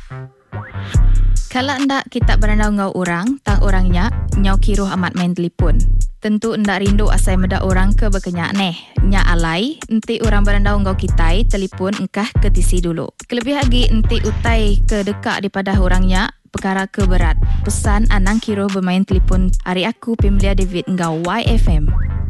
Kalau ndak kita berandau ngau orang, tang orangnya nyau kiruh amat main telefon. Tentu ndak rindu asai meda orang ke berkenyak neh. Nya alai, enti orang berandau ngau kitai, telefon engkah ke tisi dulu. Kelebih lagi enti utai ke dekat daripada orangnya, perkara ke berat. Pesan anang kiruh bermain telefon hari aku Pemilia David ngau YFM.